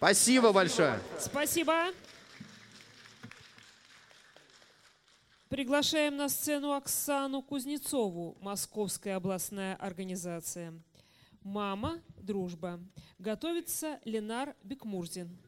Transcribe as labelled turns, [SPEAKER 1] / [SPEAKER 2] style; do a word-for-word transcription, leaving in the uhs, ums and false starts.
[SPEAKER 1] Спасибо большое.
[SPEAKER 2] Спасибо. Приглашаем на сцену Оксану Кузнецову, Московская областная организация. «Мама, дружба». Готовится Ленар Бекмурзин.